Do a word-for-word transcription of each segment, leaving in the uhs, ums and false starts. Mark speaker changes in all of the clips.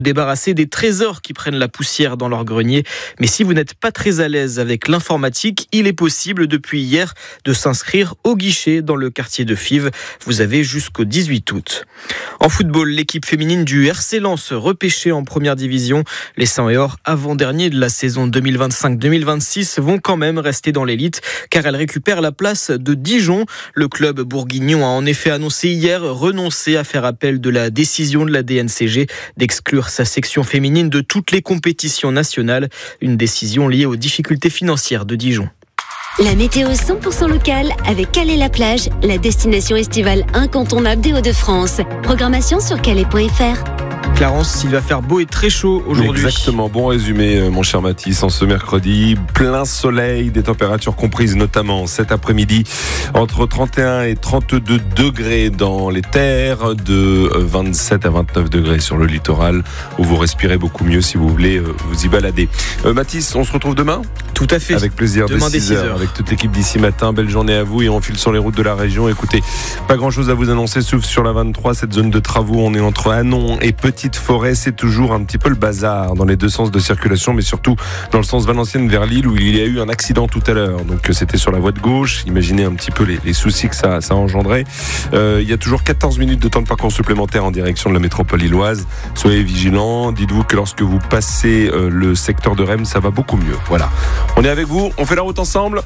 Speaker 1: débarrasser des trésors qui prennent la poussière dans leur grenier. Mais si vous n'êtes pas très à l'aise avec l'informatique, il est possible depuis hier de s'inscrire au guichet dans le quartier de Fives. Vous avez jusqu'au dix-huit août. En football, l'équipe féminine du R C Lens repêchée en première division. Les cent et or avant-derniers de la saison deux mille vingt-cinq deux mille vingt-six vont quand même rester dans l'élite car elles récupèrent la place de Dijon. Le club bourguignon a en effet annoncé hier renoncer à faire appel de la décision de la D N C G d'exclure sa section féminine de toutes les compétitions nationales. Une décision liée aux difficultés financières de Dijon.
Speaker 2: La météo cent pour cent locale avec Calais-la-Plage, la destination estivale incontournable des Hauts-de-France. Programmation sur calais point f r.
Speaker 1: Clarence, il va faire beau et très chaud aujourd'hui.
Speaker 3: Exactement, bon résumé mon cher Mathis, en ce mercredi, plein soleil, des températures comprises notamment cet après-midi entre trente et un et trente-deux degrés dans les terres, de vingt-sept à vingt-neuf degrés sur le littoral où vous respirez beaucoup mieux si vous voulez vous y balader. Euh, Mathis, on se retrouve demain ?
Speaker 1: Tout à fait.
Speaker 3: Avec plaisir,
Speaker 1: demain
Speaker 3: dès six heures, avec toute l'équipe d'ici matin. Belle journée à vous et on file sur les routes de la région. Écoutez, pas grand chose à vous annoncer sauf sur la vingt-trois, cette zone de travaux. On est entre Hanon et Petite Forêt. C'est toujours un petit peu le bazar dans les deux sens de circulation, mais surtout dans le sens Valenciennes vers Lille où il y a eu un accident tout à l'heure. Donc c'était sur la voie de gauche. Imaginez un petit peu les, les soucis que ça, ça a engendré. Euh, il y a toujours quatorze minutes de temps de parcours supplémentaire en direction de la métropole lilloise. Soyez vigilants. Dites-vous que lorsque vous passez euh, le secteur de Reims, ça va beaucoup mieux. Voilà. On est avec vous. On fait la route ensemble.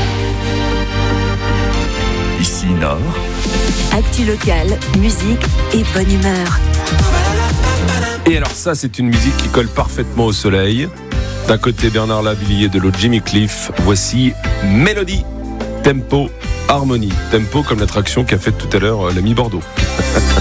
Speaker 4: Ici Nord.
Speaker 2: Actu local, musique et bonne humeur.
Speaker 3: Et alors ça, c'est une musique qui colle parfaitement au soleil. D'un côté Bernard Lavilliers, de l'autre Jimmy Cliff. Voici Mélodie, Tempo, Harmonie. Tempo comme l'attraction qu'a faite tout à l'heure l'ami Bordeaux.